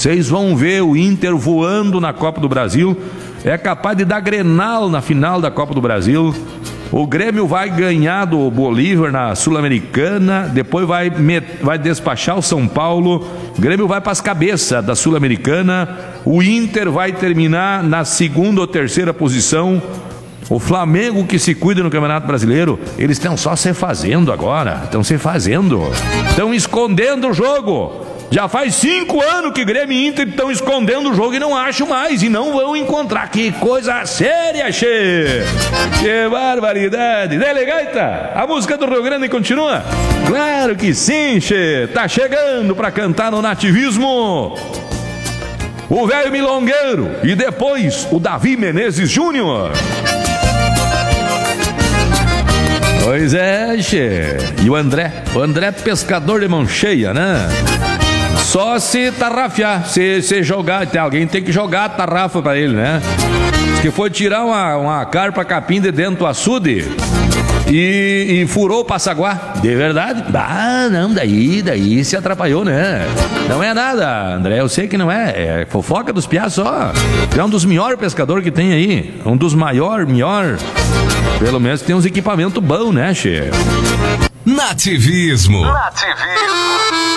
Vocês vão ver o Inter voando na Copa do Brasil. É capaz de dar Grenal na final da Copa do Brasil. O Grêmio vai ganhar do Bolívar na Sul-Americana. Depois vai despachar o São Paulo. O Grêmio vai para as cabeças da Sul-Americana. O Inter vai terminar na segunda ou terceira posição. O Flamengo, que se cuida no Campeonato Brasileiro, eles estão só se fazendo agora. Estão se fazendo. Estão escondendo o jogo. Já faz 5 anos que Grêmio e Inter estão escondendo o jogo e não acham mais. E não vão encontrar. Que coisa séria, che! Que barbaridade! Delegaita, a música do Rio Grande continua? Claro que sim, che! Tá chegando pra cantar no nativismo o velho milongueiro e depois o Davi Menezes Júnior. Pois é, che. E o André pescador de mão cheia, né? Só se tarrafiar, se jogar, alguém tem que jogar a tarrafa pra ele, né? Que foi tirar uma carpa capim de dentro do açude e furou o passaguá. De verdade? Ah, não, daí se atrapalhou, né? Não é nada, André, eu sei que não é. É fofoca dos piás só. É um dos melhores pescadores que tem aí. Um dos melhor. Pelo menos tem uns equipamentos bons, né, che? Nativismo.